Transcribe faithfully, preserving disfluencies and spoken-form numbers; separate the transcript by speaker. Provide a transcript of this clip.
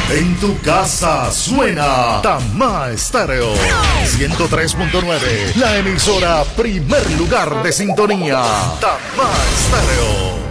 Speaker 1: En tu casa suena Tamá Estéreo ciento tres punto nueve, la emisora primer lugar de sintonía. Tamá Estéreo.